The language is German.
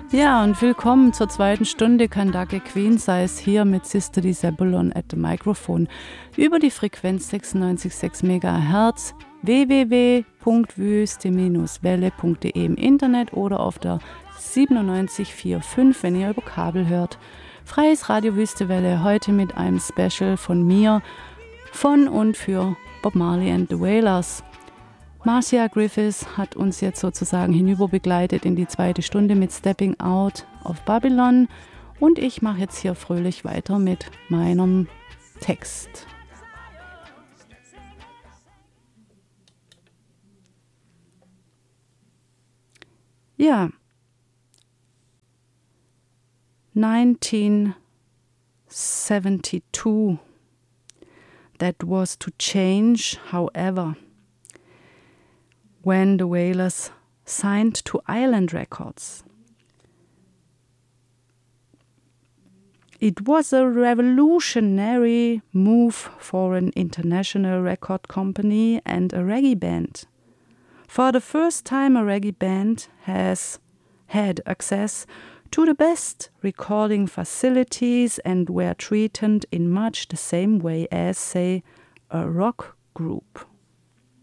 Ja, und willkommen zur zweiten Stunde Kandake Queen Size hier mit Sister Disabulon at the Microphone über die Frequenz 96,6 MHz www.wüste-welle.de im Internet oder auf der 97,45, wenn ihr über Kabel hört. Freies Radio Wüstewelle, heute mit einem Special von mir, von und für Bob Marley and the Wailers. Marcia Griffiths hat uns jetzt sozusagen hinüber begleitet in die zweite Stunde mit Stepping Out of Babylon und ich mache jetzt hier fröhlich weiter mit meinem Text. Ja, 1972, that was to change, however. When the Wailers signed to Island Records. It was a revolutionary move for an international record company and a reggae band. For the first time, a reggae band has had access to the best recording facilities and were treated in much the same way as, say, a rock group.